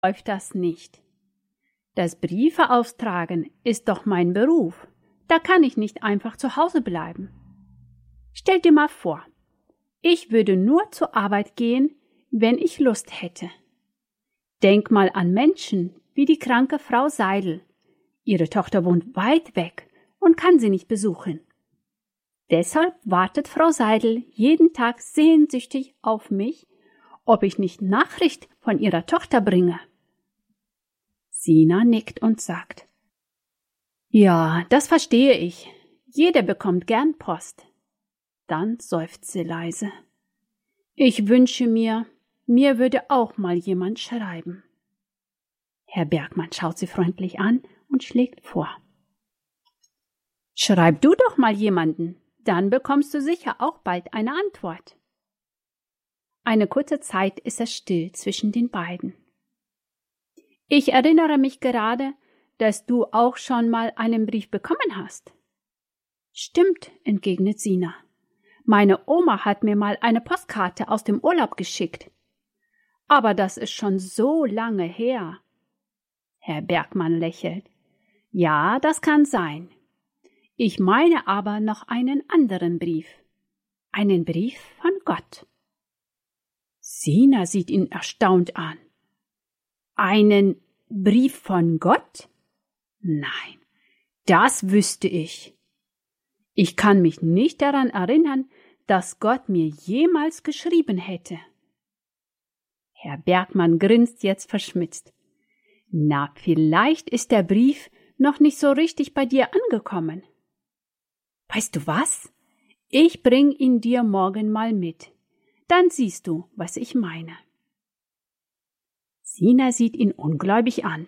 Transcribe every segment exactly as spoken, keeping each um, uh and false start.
läuft das nicht. Das Briefe austragen ist doch mein Beruf. Da kann ich nicht einfach zu Hause bleiben. Stell dir mal vor, ich würde nur zur Arbeit gehen, wenn ich Lust hätte. Denk mal an Menschen wie die kranke Frau Seidel. Ihre Tochter wohnt weit weg und kann sie nicht besuchen. Deshalb wartet Frau Seidel jeden Tag sehnsüchtig auf mich, ob ich nicht Nachricht von ihrer Tochter bringe. Sina nickt und sagt: Ja, das verstehe ich. Jeder bekommt gern Post. Dann seufzt sie leise. Ich wünsche mir, mir würde auch mal jemand schreiben. Herr Bergmann schaut sie freundlich an und schlägt vor: Schreib du doch mal jemanden, dann bekommst du sicher auch bald eine Antwort. Eine kurze Zeit ist es still zwischen den beiden. Ich erinnere mich gerade, dass du auch schon mal einen Brief bekommen hast. Stimmt, entgegnet Sina. Meine Oma hat mir mal eine Postkarte aus dem Urlaub geschickt. Aber das ist schon so lange her. Herr Bergmann lächelt. Ja, das kann sein. Ich meine aber noch einen anderen Brief. Einen Brief von Gott. Sina sieht ihn erstaunt an. Einen Brief von Gott? Nein, das wüsste ich. Ich kann mich nicht daran erinnern, dass Gott mir jemals geschrieben hätte. Herr Bergmann grinst jetzt verschmitzt. Na, vielleicht ist der Brief noch nicht so richtig bei dir angekommen. Weißt du was? Ich bring ihn dir morgen mal mit. Dann siehst du, was ich meine. Sina sieht ihn ungläubig an.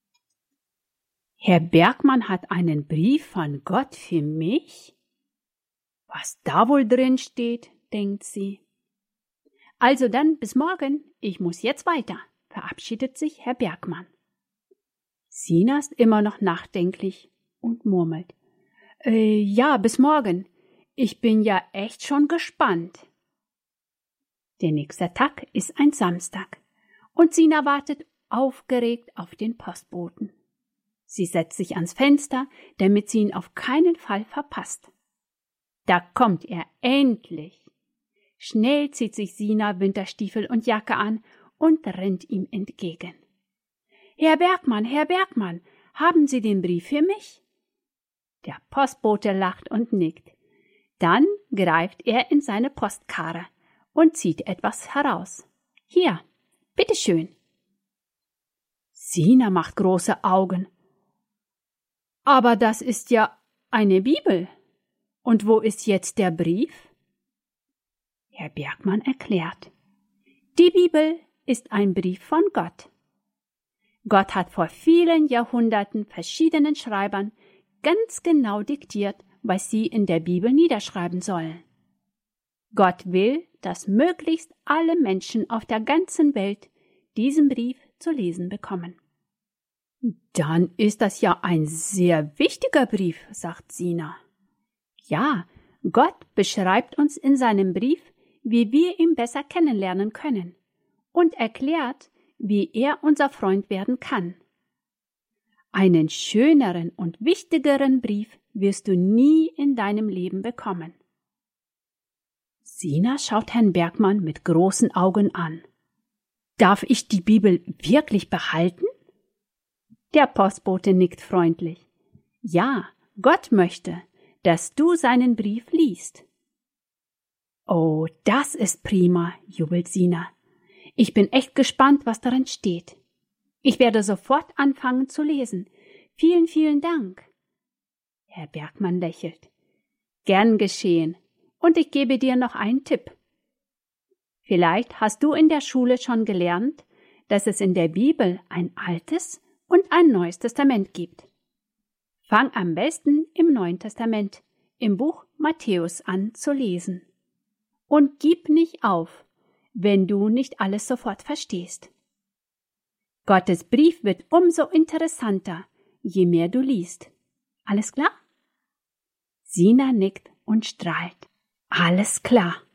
Herr Bergmann hat einen Brief von Gott für mich? Was da wohl drin steht, denkt sie. Also dann bis morgen, ich muss jetzt weiter, verabschiedet sich Herr Bergmann. Sina ist immer noch nachdenklich und murmelt. Äh, ja, bis morgen. Ich bin ja echt schon gespannt. Der nächste Tag ist ein Samstag und Sina wartet aufgeregt auf den Postboten. Sie setzt sich ans Fenster, damit sie ihn auf keinen Fall verpasst. Da kommt er endlich. Schnell zieht sich Sina Winterstiefel und Jacke an und rennt ihm entgegen. Herr Bergmann, Herr Bergmann, haben Sie den Brief für mich? Der Postbote lacht und nickt. Dann greift er in seine Postkarre und zieht etwas heraus. Hier, bitteschön. Sina macht große Augen. Aber das ist ja eine Bibel. Und wo ist jetzt der Brief? Herr Bergmann erklärt. Die Bibel ist ein Brief von Gott. Gott hat vor vielen Jahrhunderten verschiedenen Schreibern ganz genau diktiert, was sie in der Bibel niederschreiben sollen. Gott will, dass möglichst alle Menschen auf der ganzen Welt diesen Brief zu lesen bekommen. Dann ist das ja ein sehr wichtiger Brief, sagt Sina. Ja, Gott beschreibt uns in seinem Brief, wie wir ihn besser kennenlernen können und erklärt, wie er unser Freund werden kann. Einen schöneren und wichtigeren Brief wirst du nie in deinem Leben bekommen. Sina schaut Herrn Bergmann mit großen Augen an. Darf ich die Bibel wirklich behalten? Der Postbote nickt freundlich. Ja, Gott möchte, dass du seinen Brief liest. Oh, das ist prima, jubelt Sina. Ich bin echt gespannt, was darin steht. Ich werde sofort anfangen zu lesen. Vielen, vielen Dank. Herr Bergmann lächelt. Gern geschehen. Und ich gebe dir noch einen Tipp. Vielleicht hast du in der Schule schon gelernt, dass es in der Bibel ein Altes und ein Neues Testament gibt. Fang am besten im Neuen Testament, im Buch Matthäus an zu lesen. Und gib nicht auf, wenn du nicht alles sofort verstehst. Gottes Brief wird umso interessanter, je mehr du liest. Alles klar? Sina nickt und strahlt. Alles klar.